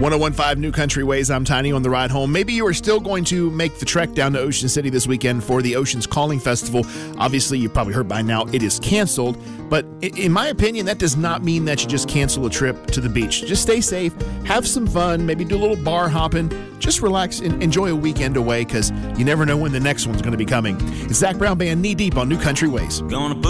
1015 New Country Ways. I'm Tiny on the ride home. Maybe you are still going to make the trek down to Ocean City this weekend for the Oceans Calling Festival. Obviously, you've probably heard by now it is canceled. But in my opinion, that does not mean that you just cancel a trip to the beach. Just stay safe, have some fun, maybe do a little bar hopping. Just relax and enjoy a weekend away because you never know when the next one's going to be coming. It's Zach Brown Band, Knee Deep on New Country Ways. Gonna put